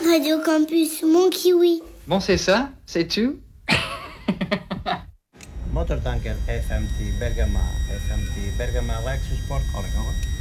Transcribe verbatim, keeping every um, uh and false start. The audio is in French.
Radio Campus, mon kiwi. Bon, c'est ça, c'est tout. Motortanker F M T Bergama, F M T Bergama Lexus Sport.